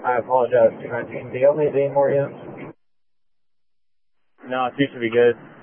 I apologize, 219. Do y'all need any more ends? No, 2 should be good.